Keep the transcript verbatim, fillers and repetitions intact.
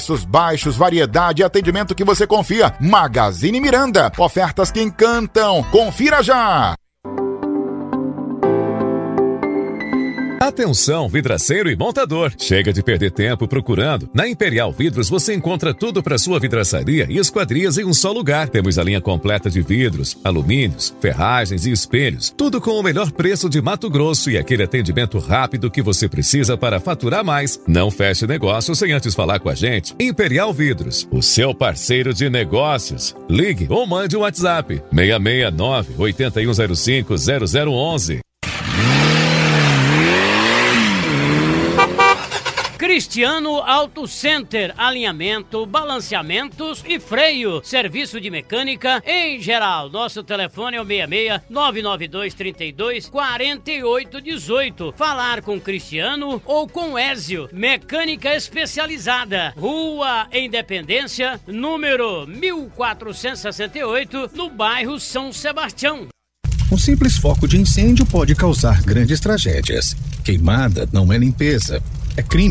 Preços baixos, variedade e atendimento que você confia. Magazine Miranda. Ofertas que encantam. Confira já! Atenção, vidraceiro e montador. Chega de perder tempo procurando. Na Imperial Vidros você encontra tudo para sua vidraçaria e esquadrias em um só lugar. Temos a linha completa de vidros, alumínios, ferragens e espelhos. Tudo com o melhor preço de Mato Grosso e aquele atendimento rápido que você precisa para faturar mais. Não feche negócio sem antes falar com a gente. Imperial Vidros, o seu parceiro de negócios. Ligue ou mande um WhatsApp. seis seis nove, oito um zero cinco, zero zero um um. Cristiano Auto Center, alinhamento, balanceamentos e freio, serviço de mecânica em geral. Nosso telefone é o seis seis nove nove dois três dois quatro oito um oito. Falar com Cristiano ou com Ézio, mecânica especializada. Rua Independência, número mil quatrocentos e sessenta e oito, no bairro São Sebastião. Um simples foco de incêndio pode causar grandes tragédias. Queimada não é limpeza, é crime.